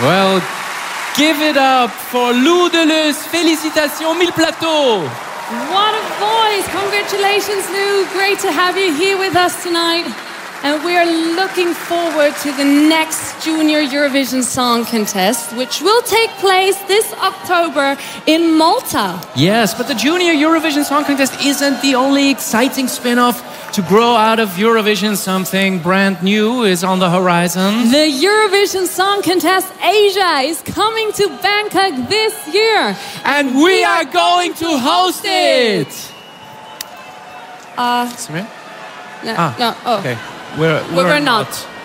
Well, give it up for Lou Deleuze. Félicitations, Mille Plateaux. What a voice. Congratulations, Lou. Great to have you here with us tonight. And we are looking forward to the next Junior Eurovision Song Contest, which will take place this October in Malta. Yes, but the Junior Eurovision Song Contest isn't the only exciting spin-off to grow out of Eurovision. Something brand new is on the horizon. The Eurovision Song Contest Asia is coming to Bangkok this year. And we are going to host it! Sorry? No, oh. Okay. We're not.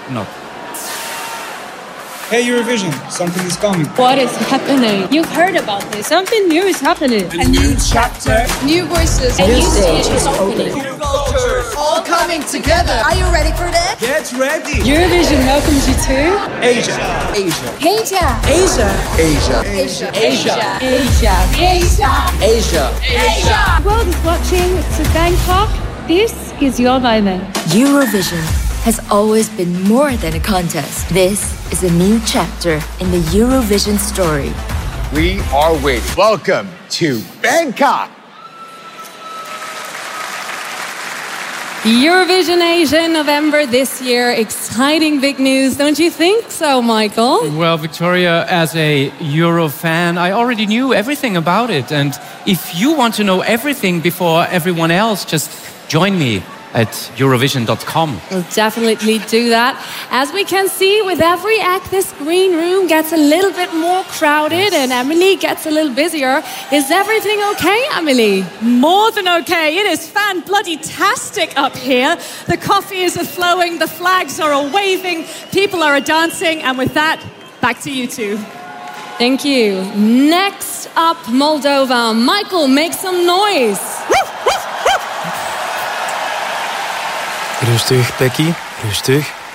Hey Eurovision, something is coming. What is happening? You've heard about this. Something new is happening. A new chapter. New voices. A new stage is opening. New cultures. All coming together. Are you ready for this? Get ready. Eurovision welcomes you to Asia. Asia. Asia. Asia. Asia. Asia. Asia. Asia. The world is watching to Bangkok. This is your moment. Eurovision has always been more than a contest. This is a new chapter in the Eurovision story. We are waiting. Welcome to Bangkok. Eurovision Asia in November this year. Exciting big news, don't you think so, Michael? Well, Victoria, as a Euro fan, I already knew everything about it. And if you want to know everything before everyone else, just join me at Eurovision.com. We'll definitely do that. As we can see, with every act, this green room gets a little bit more crowded and Emily gets a little busier. Is everything okay, Emily? More than okay. It is fan-bloody-tastic up here. The coffee is flowing, the flags are waving, people are dancing, and with that, back to you two. Thank you. Next up, Moldova. Michael, make some noise. Rustig, Becky. Rustig.